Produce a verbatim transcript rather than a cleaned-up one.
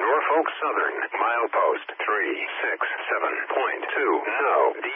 Norfolk Southern, milepost three six seven point two. No